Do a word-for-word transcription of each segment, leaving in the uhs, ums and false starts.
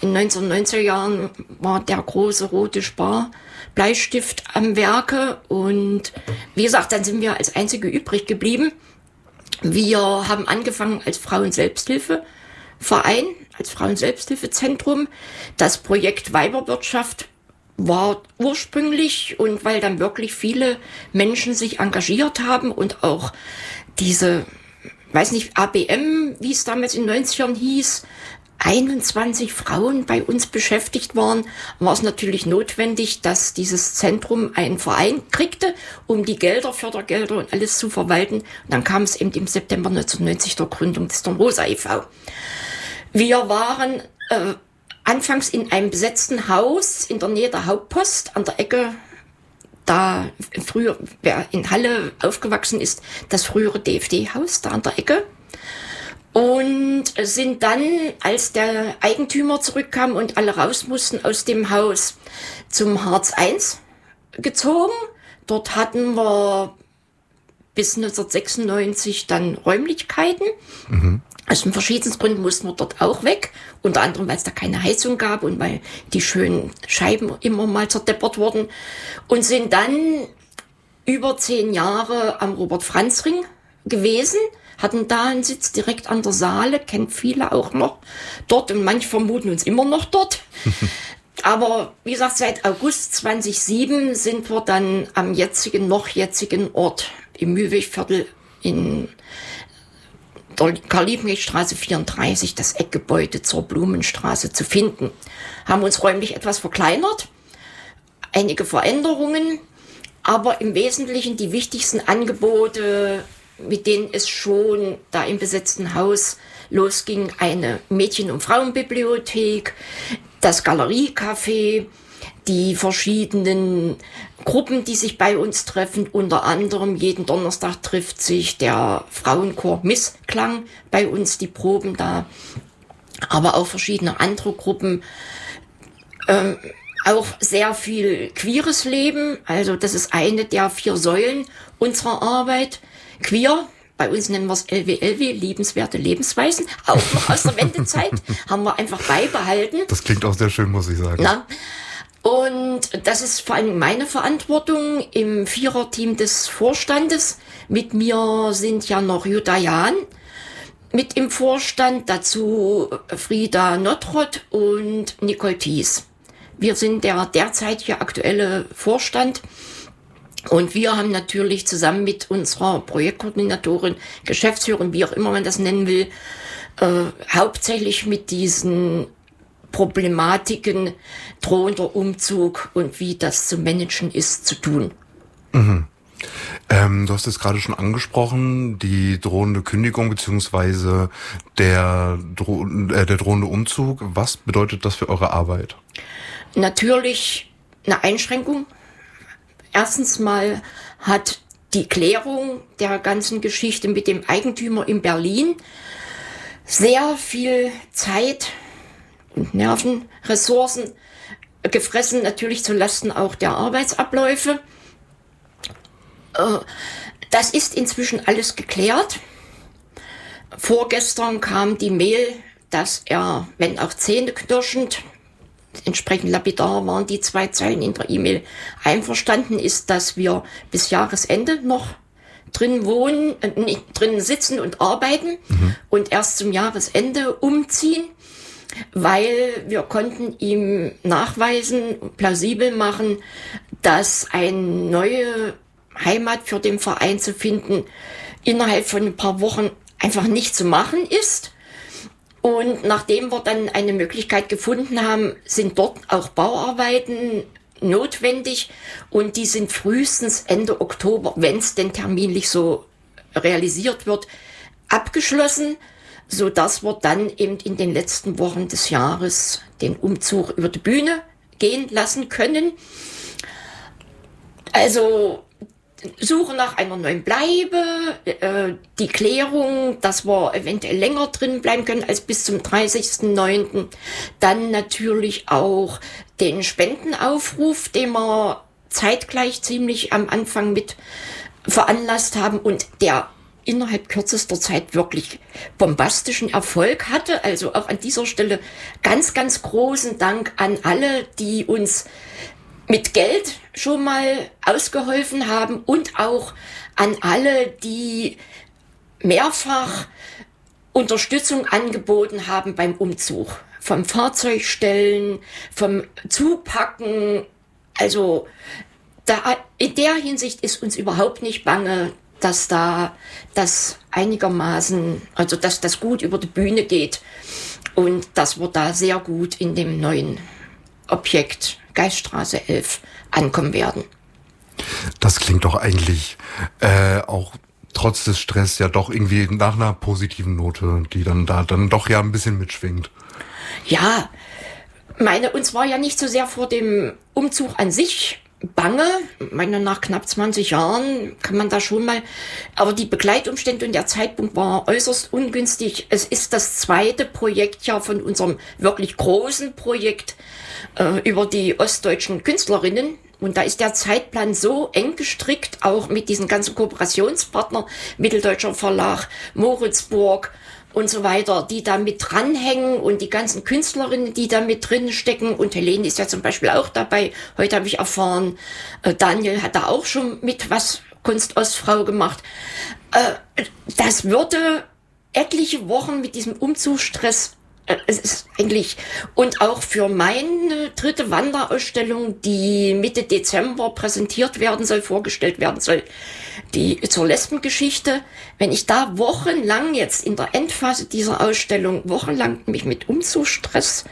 in neunzehnhundertneunziger Jahren war der große rote Sparbleistift am Werke und wie gesagt, dann sind wir als Einzige übrig geblieben. Wir haben angefangen als Frauen-Selbsthilfe-Verein, als Frauen-Selbsthilfezentrum. Das Projekt Weiberwirtschaft war ursprünglich und weil dann wirklich viele Menschen sich engagiert haben und auch diese, weiß nicht, A B M, wie es damals in den neunzigern hieß, einundzwanzig Frauen bei uns beschäftigt waren, war es natürlich notwendig, dass dieses Zentrum einen Verein kriegte, um die Gelder, Fördergelder und alles zu verwalten. Und dann kam es eben im September neunzehnhundertneunzig der Gründung des Dornrosa e V. Wir waren äh, anfangs in einem besetzten Haus in der Nähe der Hauptpost an der Ecke, da früher, wer in Halle aufgewachsen ist, das frühere D F D-Haus da an der Ecke. Und sind dann, als der Eigentümer zurückkam und alle raus mussten aus dem Haus, zum Hartz eins gezogen. Dort hatten wir bis neunzehnhundertsechsundneunzig dann Räumlichkeiten. Mhm. Aus den verschiedensten Gründen mussten wir dort auch weg. Unter anderem, weil es da keine Heizung gab und weil die schönen Scheiben immer mal zerdeppert wurden. Und sind dann über zehn Jahre am Robert-Franz-Ring gewesen. Hatten da einen Sitz direkt an der Saale, kennt viele auch noch dort und manche vermuten uns immer noch dort. Aber wie gesagt, seit August zweitausendsieben sind wir dann am jetzigen, noch jetzigen Ort im Mühlwegviertel in der Karl-Liebknecht-Straße vierunddreißig, das Eckgebäude zur Blumenstraße zu finden. Haben uns räumlich etwas verkleinert, einige Veränderungen, aber im Wesentlichen die wichtigsten Angebote, mit denen es schon da im besetzten Haus losging, eine Mädchen- und Frauenbibliothek, das Galeriecafé, die verschiedenen Gruppen, die sich bei uns treffen, unter anderem jeden Donnerstag trifft sich der Frauenchor Missklang bei uns, die proben da, aber auch verschiedene andere Gruppen, ähm, auch sehr viel queeres Leben, also das ist eine der vier Säulen unserer Arbeit. Queer, bei uns nennen wir es L W L W, liebenswerte Lebensweisen, auch noch aus der Wendezeit, haben wir einfach beibehalten. Das klingt auch sehr schön, muss ich sagen. Na? Und das ist vor allem meine Verantwortung im Viererteam des Vorstandes. Mit mir sind ja noch Jutta Jahn mit im Vorstand, dazu Frieda Nottrott und Nicole Thies. Wir sind der derzeitige aktuelle Vorstand. Und wir haben natürlich zusammen mit unserer Projektkoordinatorin, Geschäftsführerin, wie auch immer man das nennen will, äh, hauptsächlich mit diesen Problematiken drohender Umzug und wie das zu managen ist, zu tun. Mhm. Ähm, du hast es gerade schon angesprochen, die drohende Kündigung beziehungsweise der, dro- äh, der drohende Umzug. Was bedeutet das für eure Arbeit? Natürlich eine Einschränkung. Erstens mal hat die Klärung der ganzen Geschichte mit dem Eigentümer in Berlin sehr viel Zeit und Nerven, Ressourcen gefressen, natürlich zulasten auch der Arbeitsabläufe. Das ist inzwischen alles geklärt. Vorgestern kam die Mail, dass er, wenn auch zähneknirschend, entsprechend lapidar waren die zwei Zeilen in der E-Mail, einverstanden ist, dass wir bis Jahresende noch drin wohnen, äh, nicht, drin sitzen und arbeiten mhm. und erst zum Jahresende umziehen, weil wir konnten ihm nachweisen, plausibel machen, dass eine neue Heimat für den Verein zu finden innerhalb von ein paar Wochen einfach nicht zu machen ist. Und nachdem wir dann eine Möglichkeit gefunden haben, sind dort auch Bauarbeiten notwendig und die sind frühestens Ende Oktober, wenn es denn terminlich so realisiert wird, abgeschlossen, so dass wir dann eben in den letzten Wochen des Jahres den Umzug über die Bühne gehen lassen können. Also Suche nach einer neuen Bleibe, äh, die Klärung, dass wir eventuell länger drin bleiben können als bis zum dreißigsten neunten Dann natürlich auch den Spendenaufruf, den wir zeitgleich ziemlich am Anfang mit veranlasst haben und der innerhalb kürzester Zeit wirklich bombastischen Erfolg hatte. Also auch an dieser Stelle ganz, ganz großen Dank an alle, die uns mit Geld schon mal ausgeholfen haben und auch an alle, die mehrfach Unterstützung angeboten haben beim Umzug. Vom Fahrzeugstellen, vom Zupacken. Also da, in der Hinsicht ist uns überhaupt nicht bange, dass da das einigermaßen, also dass das gut über die Bühne geht und dass wir da sehr gut in dem neuen Objekt Geiststraße elf ankommen werden. Das klingt doch eigentlich äh, auch trotz des Stress ja doch irgendwie nach einer positiven Note, die dann da dann doch ja ein bisschen mitschwingt. Ja, meine, uns war ja nicht so sehr vor dem Umzug an sich bange. Meine, nach knapp zwanzig Jahren kann man da schon mal, aber die Begleitumstände und der Zeitpunkt war äußerst ungünstig. Es ist das zweite Projekt ja von unserem wirklich großen Projekt äh, über die ostdeutschen Künstlerinnen. Und da ist der Zeitplan so eng gestrickt, auch mit diesen ganzen Kooperationspartnern, Mitteldeutscher Verlag, Moritzburg und so weiter, die da mit dranhängen und die ganzen Künstlerinnen, die da mit drin stecken. Und Helene ist ja zum Beispiel auch dabei. Heute habe ich erfahren, äh, Daniel hat da auch schon mit was Kunst-Ostfrau gemacht. Äh, das würde etliche Wochen mit diesem Umzugsstress, äh, es ist eigentlich, und auch für meine dritte Wanderausstellung, die Mitte Dezember präsentiert werden soll, vorgestellt werden soll, die zur Lesbengeschichte, wenn ich da wochenlang jetzt in der Endphase dieser Ausstellung, wochenlang mich mit Umzugsstress,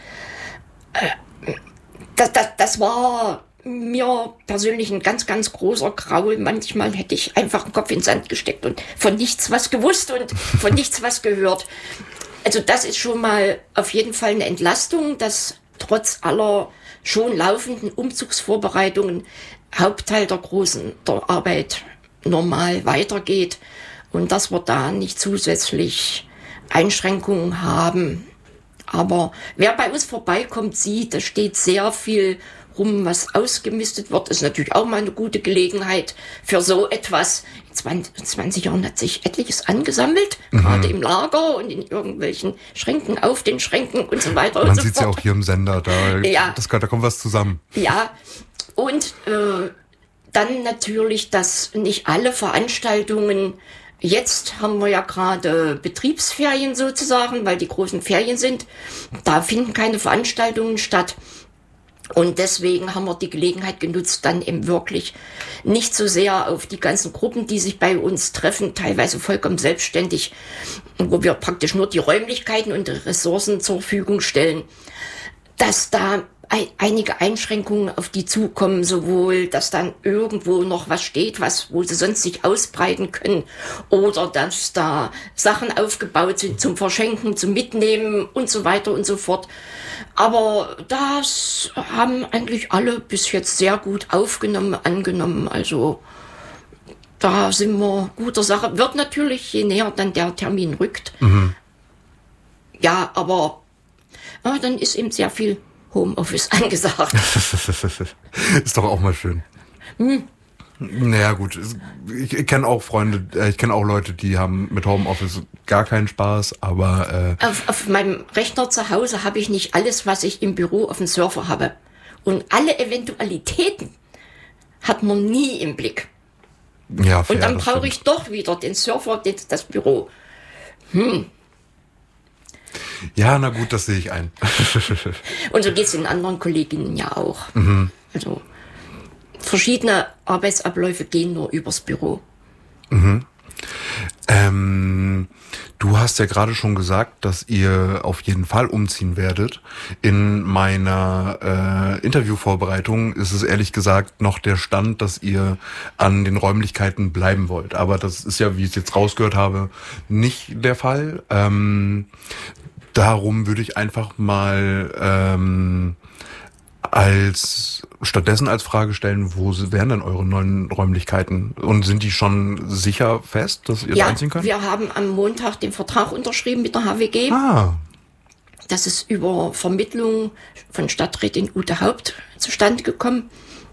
äh, das, das, das war mir persönlich ein ganz, ganz großer Graul. Manchmal hätte ich einfach den Kopf in den Sand gesteckt und von nichts was gewusst und von nichts was gehört. Also das ist schon mal auf jeden Fall eine Entlastung, dass trotz aller schon laufenden Umzugsvorbereitungen Hauptteil der großen der Arbeit normal weitergeht und dass wir da nicht zusätzlich Einschränkungen haben. Aber wer bei uns vorbeikommt, sieht, da steht sehr viel rum, was ausgemistet wird. Das ist natürlich auch mal eine gute Gelegenheit für so etwas. In zwanzig Jahren hat sich etliches angesammelt, mhm. gerade im Lager und in irgendwelchen Schränken, auf den Schränken und so weiter. Man und so sieht es ja auch hier im Sender, da, ja. das, da kommt was zusammen. Ja, und äh, dann natürlich, dass nicht alle Veranstaltungen, jetzt haben wir ja gerade Betriebsferien sozusagen, weil die großen Ferien sind, da finden keine Veranstaltungen statt. Und deswegen haben wir die Gelegenheit genutzt, dann eben wirklich nicht so sehr auf die ganzen Gruppen, die sich bei uns treffen, teilweise vollkommen selbstständig, wo wir praktisch nur die Räumlichkeiten und die Ressourcen zur Verfügung stellen, dass da einige Einschränkungen auf die zukommen, sowohl, dass dann irgendwo noch was steht, was, wo sie sonst sich ausbreiten können, oder dass da Sachen aufgebaut sind zum Verschenken, zum Mitnehmen und so weiter und so fort. Aber das haben eigentlich alle bis jetzt sehr gut aufgenommen, angenommen. Also da sind wir guter Sache. Wird natürlich, je näher dann der Termin rückt. Mhm. Ja, aber ja, dann ist eben sehr viel Homeoffice angesagt. Ist doch auch mal schön. Hm. Naja gut, ich, ich kenne auch Freunde, ich kenne auch Leute, die haben mit Homeoffice gar keinen Spaß, aber... Äh auf, auf meinem Rechner zu Hause habe ich nicht alles, was ich im Büro auf dem Server habe. Und alle Eventualitäten hat man nie im Blick. Ja, fair, und dann brauche ich doch wieder den Server, das Büro. Hm. Ja, na gut, das sehe ich ein. Und so geht es den anderen Kolleginnen ja auch. Mhm. Also verschiedene Arbeitsabläufe gehen nur übers Büro. Mhm. Ähm, du hast ja gerade schon gesagt, dass ihr auf jeden Fall umziehen werdet. In meiner äh, Interviewvorbereitung ist es ehrlich gesagt noch der Stand, dass ihr an den Räumlichkeiten bleiben wollt. Aber das ist ja, wie ich es jetzt rausgehört habe, nicht der Fall. Ähm, darum würde ich einfach mal ähm, als stattdessen als Frage stellen, wo wären denn eure neuen Räumlichkeiten? Und sind die schon sicher fest, dass ihr ja, da einziehen könnt? Wir haben am Montag den Vertrag unterschrieben mit der H W G. Ah. Das ist über Vermittlung von Stadträtin Ute Haupt zustande gekommen.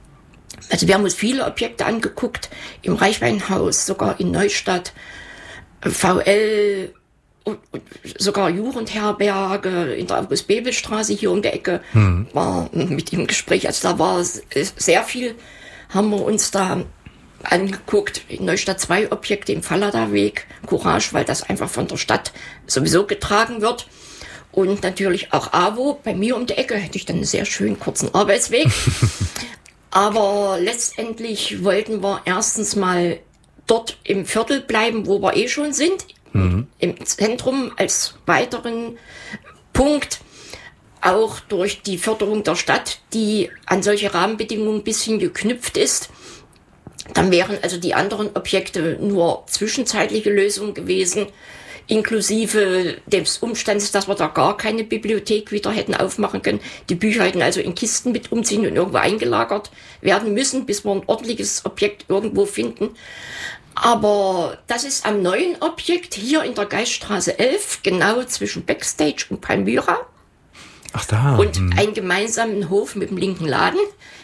Also wir haben uns viele Objekte angeguckt, im Reichweinhaus, sogar in Neustadt. V L und, und sogar Jugendherberge in der August-Bebel-Straße hier um die Ecke hm. war mit ihm im Gespräch. Also da war sehr viel, haben wir uns da angeguckt. In Neustadt zwei Objekte im Fallada-Weg, Courage, weil das einfach von der Stadt sowieso getragen wird. Und natürlich auch AWO. Bei mir um die Ecke hätte ich dann einen sehr schönen kurzen Arbeitsweg. Aber letztendlich wollten wir erstens mal dort im Viertel bleiben, wo wir eh schon sind. Mhm. Im Zentrum als weiteren Punkt. Auch durch die Förderung der Stadt, die an solche Rahmenbedingungen ein bisschen geknüpft ist. Dann wären also die anderen Objekte nur zwischenzeitliche Lösungen gewesen, inklusive des Umstands, dass wir da gar keine Bibliothek wieder hätten aufmachen können. Die Bücher hätten also in Kisten mit umziehen und irgendwo eingelagert werden müssen, bis wir ein ordentliches Objekt irgendwo finden. Aber das ist am neuen Objekt hier in der Geiststraße elf, genau zwischen Backstage und Palmyra. Ach da. Und hm. einen gemeinsamen Hof mit dem linken Laden.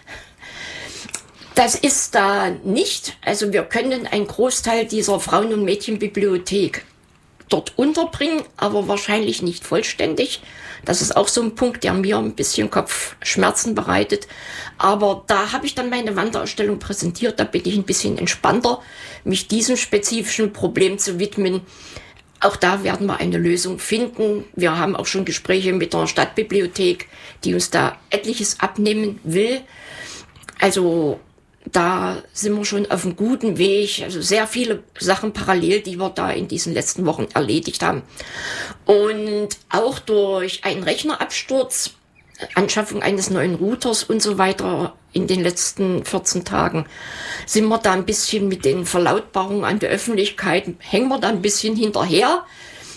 Das ist da nicht. Also wir können einen Großteil dieser Frauen- und Mädchenbibliothek dort unterbringen, aber wahrscheinlich nicht vollständig. Das ist auch so ein Punkt, der mir ein bisschen Kopfschmerzen bereitet. Aber da habe ich dann meine Wanderausstellung präsentiert. Da bin ich ein bisschen entspannter, mich diesem spezifischen Problem zu widmen. Auch da werden wir eine Lösung finden. Wir haben auch schon Gespräche mit der Stadtbibliothek, die uns da etliches abnehmen will. Also da sind wir schon auf einem guten Weg. Also sehr viele Sachen parallel, die wir da in diesen letzten Wochen erledigt haben. Und auch durch einen Rechnerabsturz, Anschaffung eines neuen Routers und so weiter in den letzten vierzehn Tagen sind wir da ein bisschen mit den Verlautbarungen an die Öffentlichkeit, hängen wir da ein bisschen hinterher.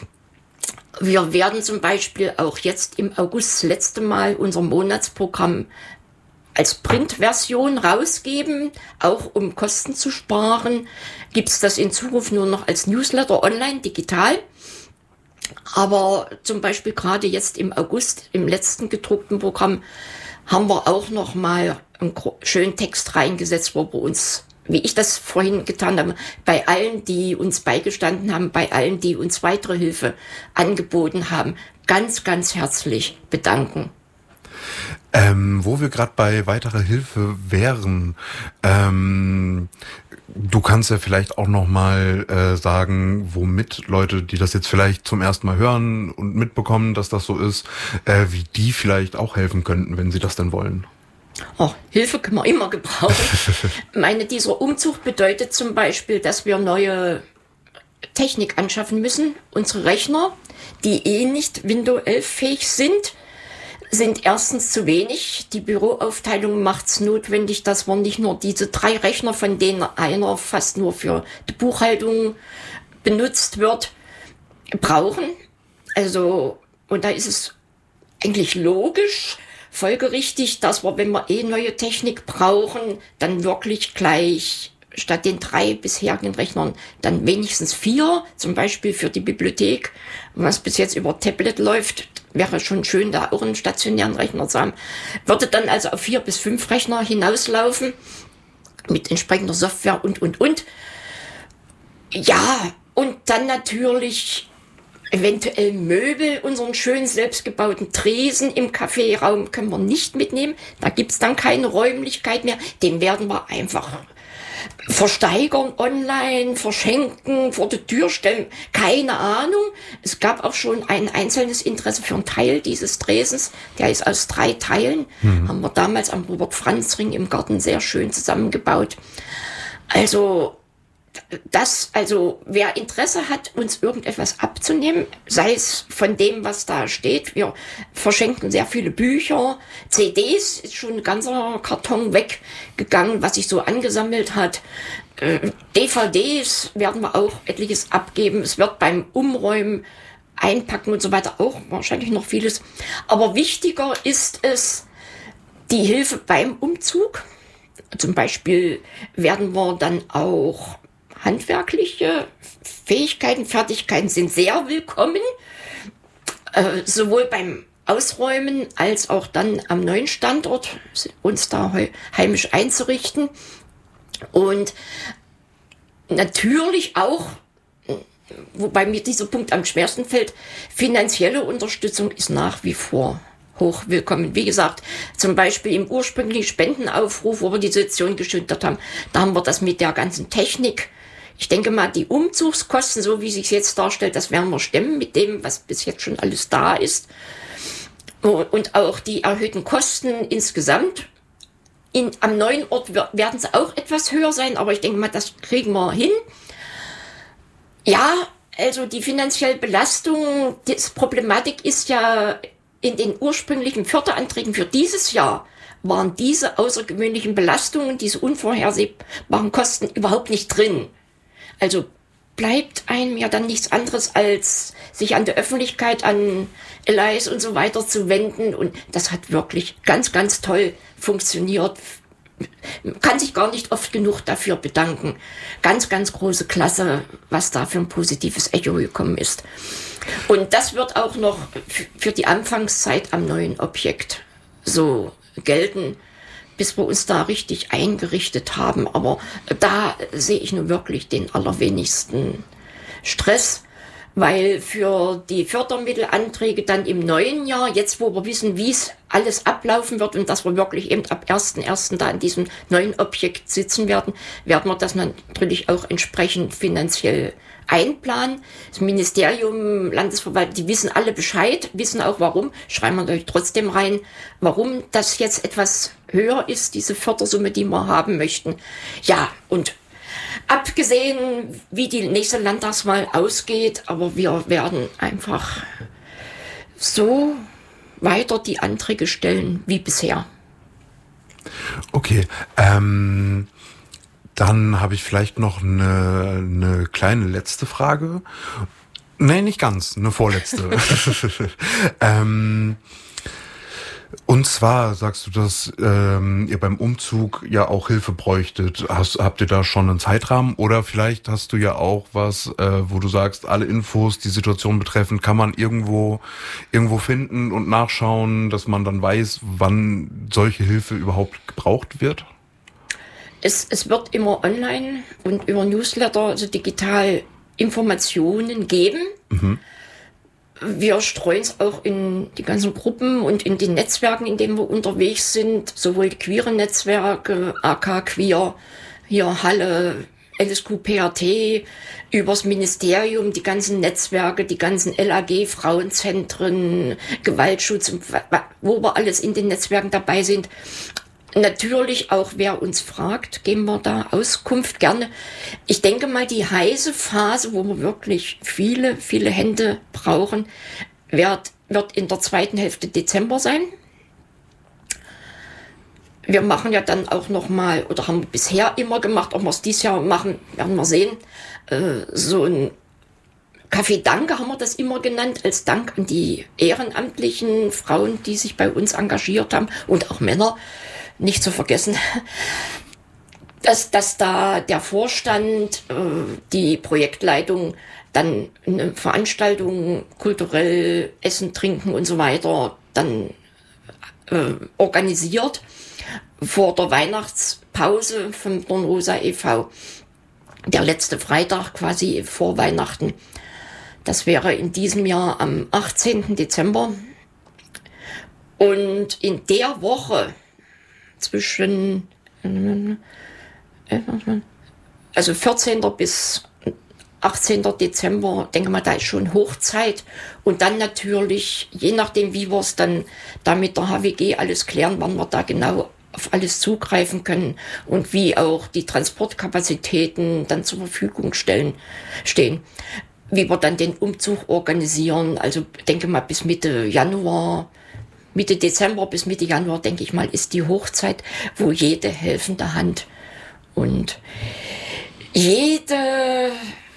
Wir werden zum Beispiel auch jetzt im August das letzte Mal unser Monatsprogramm als Printversion rausgeben, auch um Kosten zu sparen. Gibt es das in Zukunft nur noch als Newsletter online, digital. Aber zum Beispiel gerade jetzt im August, im letzten gedruckten Programm, haben wir auch noch mal einen schönen Text reingesetzt, wo wir uns, wie ich das vorhin getan habe, bei allen, die uns beigestanden haben, bei allen, die uns weitere Hilfe angeboten haben, ganz, ganz herzlich bedanken. Ähm, wo wir gerade bei weiterer Hilfe wären, ähm, du kannst ja vielleicht auch noch mal äh, sagen, womit Leute, die das jetzt vielleicht zum ersten Mal hören und mitbekommen, dass das so ist, äh, wie die vielleicht auch helfen könnten, wenn sie das denn wollen. Oh, Hilfe können wir immer gebrauchen. Ich meine, dieser Umzug bedeutet zum Beispiel, dass wir neue Technik anschaffen müssen. Unsere Rechner, die eh nicht Windows elf fähig sind, sind erstens zu wenig. Die Büroaufteilung macht es notwendig, dass wir nicht nur diese drei Rechner, von denen einer fast nur für die Buchhaltung benutzt wird, brauchen. Also, und da ist es eigentlich logisch, folgerichtig, dass wir, wenn wir eh neue Technik brauchen, dann wirklich gleich statt den drei bisherigen Rechnern dann wenigstens vier, zum Beispiel für die Bibliothek, was bis jetzt über Tablet läuft, wäre schon schön, da auch einen stationären Rechner zu haben. Würde dann also auf vier bis fünf Rechner hinauslaufen, mit entsprechender Software und, und, und. Ja, und dann natürlich eventuell Möbel, unseren schönen selbstgebauten Tresen im Kaffeeraum können wir nicht mitnehmen. Da gibt's dann keine Räumlichkeit mehr. Den werden wir einfach versteigern online, verschenken, vor die Tür stellen. Keine Ahnung. Es gab auch schon ein einzelnes Interesse für einen Teil dieses Tresens. Der ist aus drei Teilen. Mhm. Haben wir damals am Robert-Franz-Ring im Garten sehr schön zusammengebaut. Also, das, also, wer Interesse hat, uns irgendetwas abzunehmen, sei es von dem, was da steht. Wir verschenken sehr viele Bücher. C Ds ist schon ein ganzer Karton weggegangen, was sich so angesammelt hat. Äh, D V Ds werden wir auch etliches abgeben. Es wird beim Umräumen, Einpacken und so weiter auch wahrscheinlich noch vieles. Aber wichtiger ist es, die Hilfe beim Umzug. Zum Beispiel werden wir dann auch handwerkliche Fähigkeiten, Fertigkeiten sind sehr willkommen, äh, sowohl beim Ausräumen als auch dann am neuen Standort, uns da heimisch einzurichten. Und natürlich auch wobei mir dieser Punkt am schwersten fällt, finanzielle Unterstützung ist nach wie vor hoch willkommen. Wie gesagt, zum Beispiel im ursprünglichen Spendenaufruf, wo wir die Situation geschildert haben, da haben wir das mit der ganzen Technik. Ich denke mal, die Umzugskosten, so wie sich jetzt darstellt, das werden wir stemmen mit dem, was bis jetzt schon alles da ist. Und auch die erhöhten Kosten insgesamt. In, am neuen Ort werden sie auch etwas höher sein, aber ich denke mal, das kriegen wir hin. Ja, also die finanzielle Belastung, die Problematik ist ja, in den ursprünglichen Förderanträgen für dieses Jahr waren diese außergewöhnlichen Belastungen, diese unvorhersehbaren Kosten überhaupt nicht drin. Also bleibt einem ja dann nichts anderes, als sich an der Öffentlichkeit, an L I S und so weiter zu wenden. Und das hat wirklich ganz, ganz toll funktioniert. Man kann sich gar nicht oft genug dafür bedanken. Ganz, ganz große Klasse, was da für ein positives Echo gekommen ist. Und das wird auch noch für die Anfangszeit am neuen Objekt so gelten, bis wir uns da richtig eingerichtet haben. Aber da sehe ich nun wirklich den allerwenigsten Stress, weil für die Fördermittelanträge dann im neuen Jahr, jetzt wo wir wissen, wie es alles ablaufen wird und dass wir wirklich eben ab ersten ersten da in diesem neuen Objekt sitzen werden, werden wir das natürlich auch entsprechend finanziell einplanen. Das Ministerium, Landesverwaltung, die wissen alle Bescheid, wissen auch warum, schreiben wir natürlich trotzdem rein, warum das jetzt etwas höher ist, diese Fördersumme, die wir haben möchten. Ja, und abgesehen, wie die nächste Landtagswahl ausgeht, aber wir werden einfach so weiter die Anträge stellen wie bisher. Okay, ähm, dann habe ich vielleicht noch eine, eine kleine letzte Frage. Nee, nicht ganz, eine vorletzte. ähm, Und zwar sagst du, dass ähm, ihr beim Umzug ja auch Hilfe bräuchtet. Hast, habt ihr da schon einen Zeitrahmen? Oder vielleicht hast du ja auch was, äh, wo du sagst, alle Infos, die Situation betreffend, kann man irgendwo irgendwo finden und nachschauen, dass man dann weiß, wann solche Hilfe überhaupt gebraucht wird? Es, es wird immer online und über Newsletter, also digital Informationen geben. Mhm. Wir streuen es auch in die ganzen Gruppen und in den Netzwerken, in denen wir unterwegs sind, sowohl die queeren Netzwerke, A K Queer, hier Halle, L S Q P R T, übers Ministerium, die ganzen Netzwerke, die ganzen L A G, Frauenzentren, Gewaltschutz, wo wir alles in den Netzwerken dabei sind. Natürlich auch, wer uns fragt, geben wir da Auskunft gerne. Ich denke mal, die heiße Phase, wo wir wirklich viele, viele Hände brauchen, wird, wird in der zweiten Hälfte Dezember sein. Wir machen ja dann auch noch mal, oder haben wir bisher immer gemacht, ob wir es dieses Jahr machen, werden wir sehen, äh, so ein Kaffee Danke haben wir das immer genannt, als Dank an die ehrenamtlichen Frauen, die sich bei uns engagiert haben und auch Männer. Nicht zu vergessen, dass, dass da der Vorstand, äh, die Projektleitung dann eine Veranstaltung, kulturell Essen, Trinken und so weiter dann äh, organisiert vor der Weihnachtspause vom Dornrosa e V. Der letzte Freitag quasi vor Weihnachten. Das wäre in diesem Jahr am achtzehnten Dezember. Und in der Woche zwischen also vierzehnten bis achtzehnten Dezember, denke mal, da ist schon Hochzeit. Und dann natürlich, je nachdem, wie wir es dann da mit der H W G alles klären, wann wir da genau auf alles zugreifen können und wie auch die Transportkapazitäten dann zur Verfügung stellen, stehen. Wie wir dann den Umzug organisieren, also denke mal bis Mitte Januar, Mitte Dezember bis Mitte Januar, denke ich mal, ist die Hochzeit, wo jede helfende Hand und jede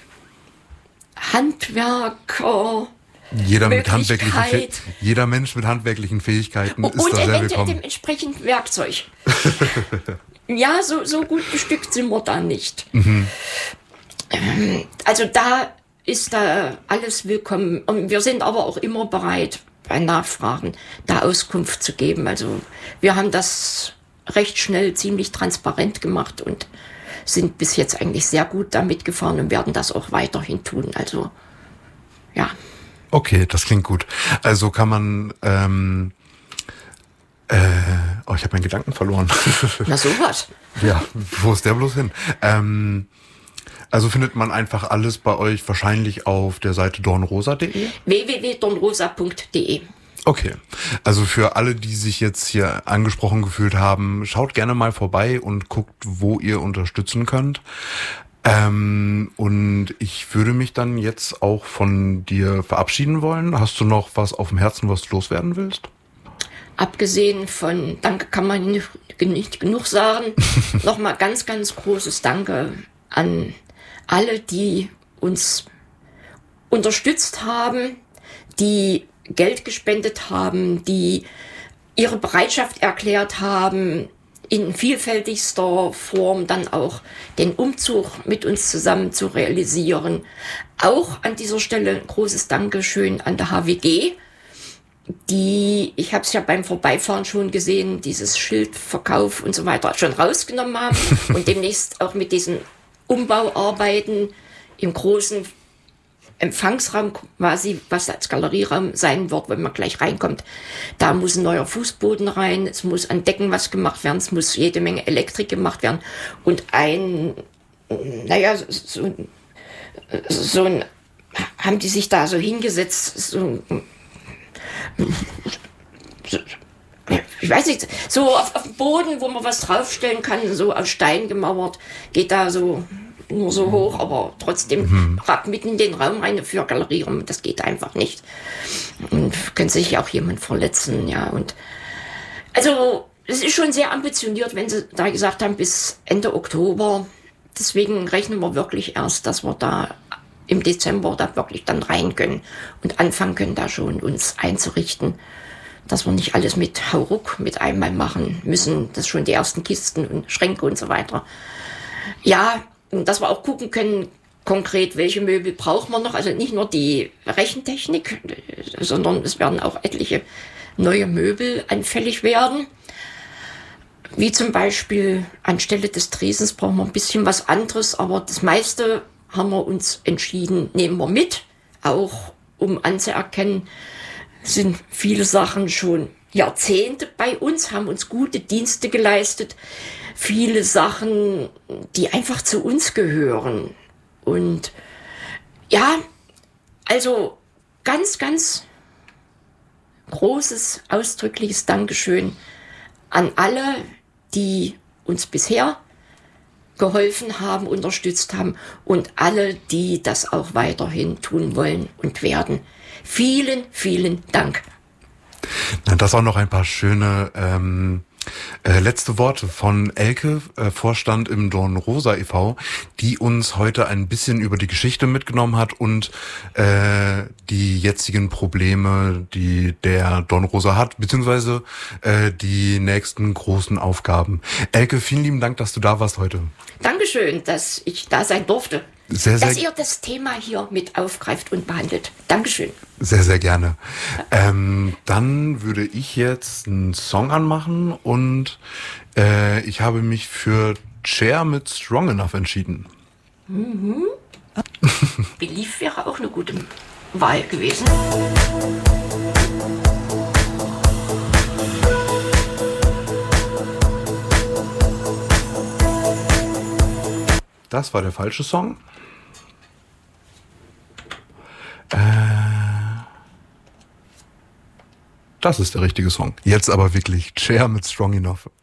Handwerker, jeder mit handwerklichen Fäh- jeder Mensch mit handwerklichen Fähigkeiten ist und da sehr willkommen. Und dementsprechend Werkzeug. Ja, so, so gut bestückt sind wir da nicht. Mhm. Also da ist da alles willkommen. Und wir sind aber auch immer bereit, bei Nachfragen da Auskunft zu geben. Also wir haben das recht schnell ziemlich transparent gemacht und sind bis jetzt eigentlich sehr gut damit gefahren und werden das auch weiterhin tun. Also, ja. Okay, das klingt gut. Also kann man, ähm, äh, oh, ich habe meinen Gedanken verloren. Na sowas. Ja, wo ist der bloß hin? Ähm, also findet man einfach alles bei euch wahrscheinlich auf der Seite dornrosa punkt de? w w w punkt dornrosa punkt de. Okay, also für alle, die sich jetzt hier angesprochen gefühlt haben, schaut gerne mal vorbei und guckt, wo ihr unterstützen könnt. Ähm, und ich würde mich dann jetzt auch von dir verabschieden wollen. Hast du noch was auf dem Herzen, was du loswerden willst? Abgesehen von Danke kann man nicht, nicht genug sagen. Nochmal ganz, ganz großes Danke an alle, die uns unterstützt haben, die Geld gespendet haben, die ihre Bereitschaft erklärt haben, in vielfältigster Form dann auch den Umzug mit uns zusammen zu realisieren. Auch an dieser Stelle ein großes Dankeschön an der H W G, die, ich habe es ja beim Vorbeifahren schon gesehen, dieses Schildverkauf und so weiter schon rausgenommen haben und demnächst auch mit diesen Umbauarbeiten im großen Empfangsraum quasi, was als Galerieraum sein wird, wenn man gleich reinkommt. Da muss ein neuer Fußboden rein, es muss an Decken was gemacht werden, es muss jede Menge Elektrik gemacht werden und ein, naja, so, so ein, haben die sich da so hingesetzt, so, so ich weiß nicht, so auf, auf dem Boden, wo man was draufstellen kann, so aus Stein gemauert, geht da so nur so hoch, aber trotzdem mhm. mitten in den Raum rein für Galerieraum, das geht einfach nicht. Und könnte sich auch jemand verletzen, ja. Und also es ist schon sehr ambitioniert, wenn sie da gesagt haben, bis Ende Oktober. Deswegen rechnen wir wirklich erst, dass wir da im Dezember da wirklich dann rein können und anfangen können, da schon uns einzurichten, dass wir nicht alles mit Hauruck mit einmal machen müssen, das schon die ersten Kisten und Schränke und so weiter. Ja, dass wir auch gucken können, konkret, welche Möbel brauchen wir noch, also nicht nur die Rechentechnik, sondern es werden auch etliche neue Möbel anfällig werden. Wie zum Beispiel anstelle des Tresens brauchen wir ein bisschen was anderes, aber das meiste haben wir uns entschieden, nehmen wir mit, auch um anzuerkennen, sind viele Sachen schon Jahrzehnte bei uns, haben uns gute Dienste geleistet, viele Sachen, die einfach zu uns gehören. Und ja, also ganz, ganz großes, ausdrückliches Dankeschön an alle, die uns bisher geholfen haben, unterstützt haben und alle, die das auch weiterhin tun wollen und werden. Vielen, vielen Dank. Na, das auch noch ein paar schöne ähm, äh, letzte Worte von Elke, äh, Vorstand im Dornrosa e V, die uns heute ein bisschen über die Geschichte mitgenommen hat und äh, die jetzigen Probleme, die der Dornrosa hat, beziehungsweise äh, die nächsten großen Aufgaben. Elke, vielen lieben Dank, dass du da warst heute. Dankeschön, dass ich da sein durfte. Sehr, sehr, dass ihr das Thema hier mit aufgreift und behandelt. Dankeschön. Sehr, sehr gerne. Ähm, dann würde ich jetzt einen Song anmachen und äh, ich habe mich für Cher mit Strong Enough entschieden. Mhm. Belief wäre auch eine gute Wahl gewesen. Das war der falsche Song. Äh, das ist der richtige Song. Jetzt aber wirklich Cher mit Strong Enough.